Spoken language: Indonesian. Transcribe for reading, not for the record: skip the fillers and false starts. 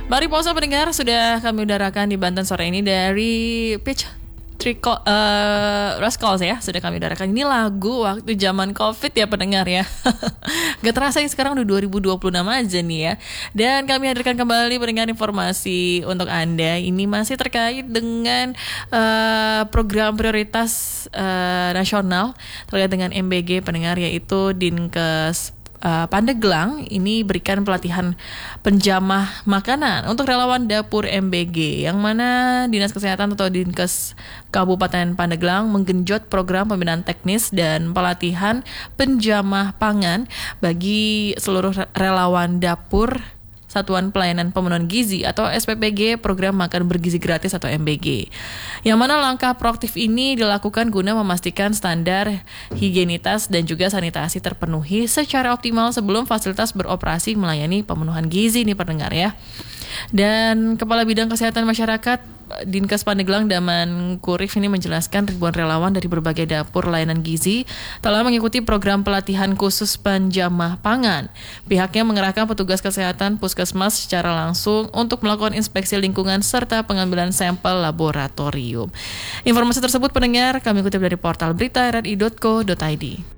Mari Posa pendengar, sudah kami udarakan di Banten sore ini dari Pitch Rascals ya. Sudah kami udarakan. Ini lagu waktu zaman Covid ya pendengar ya. Gak terasa ya sekarang udah 2026 aja nih ya. Dan kami hadirkan kembali pendengar informasi untuk Anda. Ini masih terkait dengan program prioritas nasional terkait dengan MBG pendengar, yaitu Dinkes Pandeglang ini berikan pelatihan penjamah makanan untuk relawan dapur MBG, yang mana Dinas Kesehatan atau Dinkes Kabupaten Pandeglang menggenjot program pembinaan teknis dan pelatihan penjamah pangan bagi seluruh relawan dapur Satuan Pelayanan Pemenuhan Gizi atau SPPG, program makan bergizi gratis atau MBG. Yang mana langkah proaktif ini dilakukan guna memastikan standar higienitas dan juga sanitasi terpenuhi secara optimal sebelum fasilitas beroperasi melayani pemenuhan gizi nih pendengar ya. Dan Kepala Bidang Kesehatan Masyarakat Dinkes Pandeglang Daman Kurif ini menjelaskan ribuan relawan dari berbagai dapur layanan gizi telah mengikuti program pelatihan khusus penjamah pangan. Pihaknya mengerahkan petugas kesehatan puskesmas secara langsung untuk melakukan inspeksi lingkungan serta pengambilan sampel laboratorium. Informasi tersebut pendengar kami kutip dari portal berita rri.co.id.